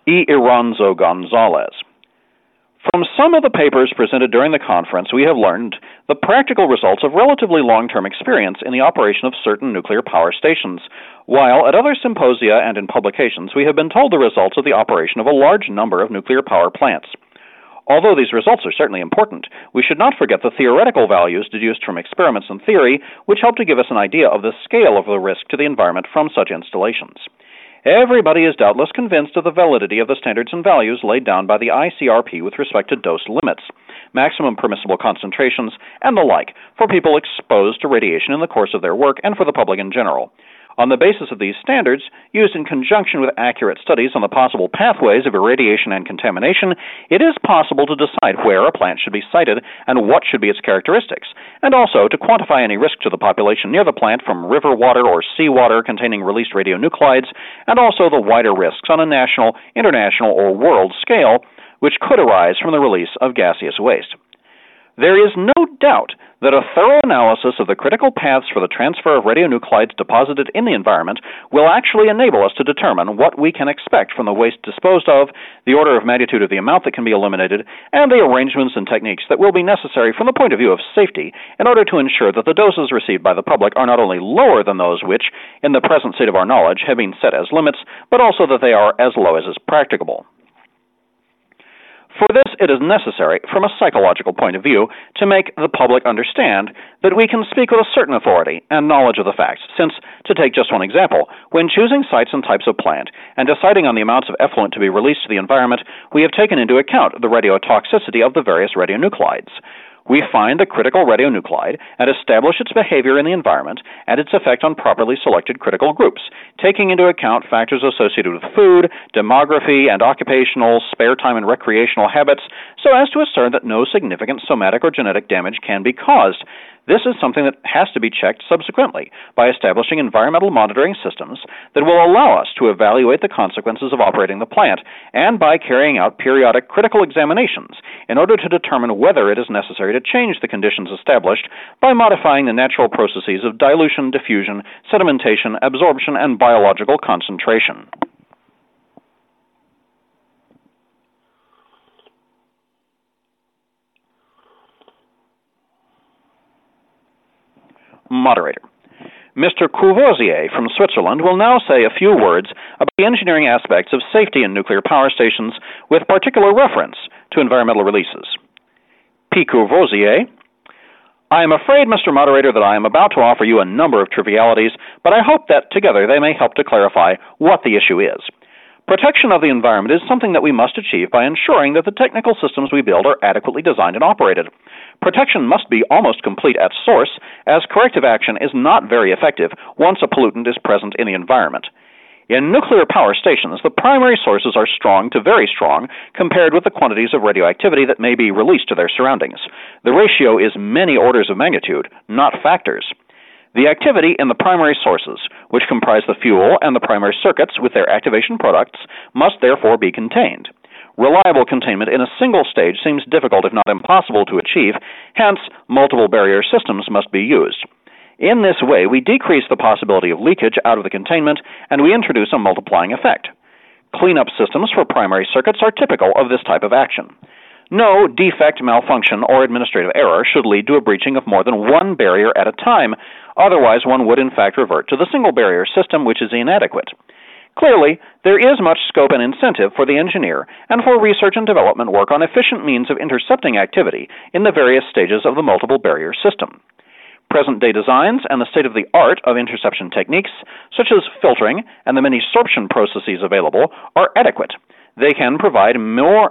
E. Iranzo Gonzalez. From some of the papers presented during the conference, we have learned the practical results of relatively long-term experience in the operation of certain nuclear power stations, while at other symposia and in publications we have been told the results of the operation of a large number of nuclear power plants. Although these results are certainly important, we should not forget the theoretical values deduced from experiments and theory, which help to give us an idea of the scale of the risk to the environment from such installations. Everybody is doubtless convinced of the validity of the standards and values laid down by the ICRP with respect to dose limits, maximum permissible concentrations, and the like for people exposed to radiation in the course of their work and for the public in general. On the basis of these standards, used in conjunction with accurate studies on the possible pathways of irradiation and contamination, it is possible to decide where a plant should be sited and what should be its characteristics, and also to quantify any risk to the population near the plant from river water or seawater containing released radionuclides, and also the wider risks on a national, international, or world scale which could arise from the release of gaseous waste. There is no doubt that a thorough analysis of the critical paths for the transfer of radionuclides deposited in the environment will actually enable us to determine what we can expect from the waste disposed of, the order of magnitude of the amount that can be eliminated, and the arrangements and techniques that will be necessary from the point of view of safety in order to ensure that the doses received by the public are not only lower than those which, in the present state of our knowledge, have been set as limits, but also that they are as low as is practicable. For this, it is necessary, from a psychological point of view, to make the public understand that we can speak with a certain authority and knowledge of the facts, since, to take just one example, when choosing sites and types of plant and deciding on the amounts of effluent to be released to the environment, we have taken into account the radiotoxicity of the various radionuclides. We find the critical radionuclide and establish its behavior in the environment and its effect on properly selected critical groups, taking into account factors associated with food, demography, and occupational, spare time, and recreational habits, so as to assert that no significant somatic or genetic damage can be caused. This is something that has to be checked subsequently by establishing environmental monitoring systems that will allow us to evaluate the consequences of operating the plant, and by carrying out periodic critical examinations in order to determine whether it is necessary to change the conditions established by modifying the natural processes of dilution, diffusion, sedimentation, absorption, and biological concentration. Moderator. Mr. Courvoisier from Switzerland will now say a few words about the engineering aspects of safety in nuclear power stations with particular reference to environmental releases. P. Courvoisier. I am afraid, Mr. Moderator, that I am about to offer you a number of trivialities, but I hope that together they may help to clarify what the issue is. Protection of the environment is something that we must achieve by ensuring that the technical systems we build are adequately designed and operated. Protection must be almost complete at source, as corrective action is not very effective once a pollutant is present in the environment. In nuclear power stations, the primary sources are strong to very strong compared with the quantities of radioactivity that may be released to their surroundings. The ratio is many orders of magnitude, not factors. The activity in the primary sources, which comprise the fuel and the primary circuits with their activation products, must therefore be contained. Reliable containment in a single stage seems difficult, if not impossible, to achieve, hence multiple barrier systems must be used. In this way, we decrease the possibility of leakage out of the containment, and we introduce a multiplying effect. Cleanup systems for primary circuits are typical of this type of action. No defect, malfunction, or administrative error should lead to a breaching of more than one barrier at a time. Otherwise, one would in fact revert to the single barrier system, which is inadequate. Clearly, there is much scope and incentive for the engineer and for research and development work on efficient means of intercepting activity in the various stages of the multiple barrier system. Present-day designs and the state-of-the-art of interception techniques, such as filtering and the many sorption processes available, are adequate. They can provide more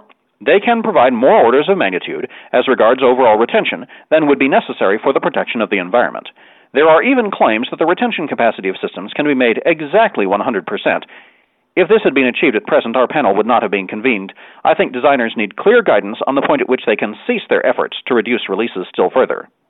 orders of magnitude as regards overall retention than would be necessary for the protection of the environment. There are even claims that the retention capacity of systems can be made exactly 100%. If this had been achieved at present, our panel would not have been convened. I think designers need clear guidance on the point at which they can cease their efforts to reduce releases still further.